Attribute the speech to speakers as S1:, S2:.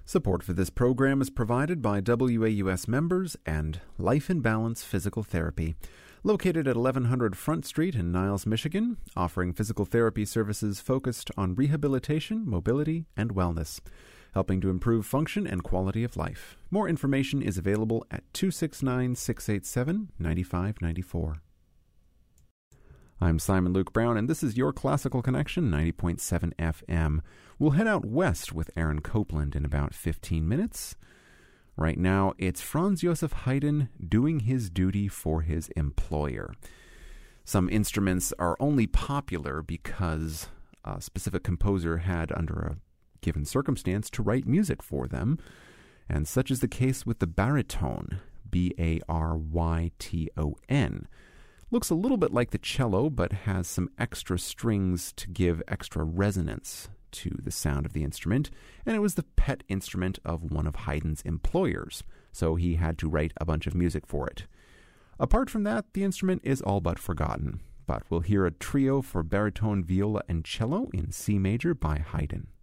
S1: Support for this program is provided by WAUS members and Life in Balance Physical Therapy, located at 1100 Front Street in Niles, Michigan, offering physical therapy services focused on rehabilitation, mobility, and wellness, helping to improve function and quality of life. More information is available at 269-687-9594. I'm Simon Luke Brown, and this is your Classical Connection, 90.7 FM. We'll head out west with Aaron Copland in about 15 minutes. Right now, it's Franz Joseph Haydn doing his duty for his employer. Some instruments are only popular because a specific composer had, under a given circumstance, to write music for them, and such is the case with the baryton, B-A-R-Y-T-O-N. Looks a little bit like the cello, but has some extra strings to give extra resonance to the sound of the instrument, and it was the pet instrument of one of Haydn's employers, so he had to write a bunch of music for it. Apart from that, the instrument is all but forgotten, but we'll hear a trio for baritone, viola, and cello in C major by Haydn.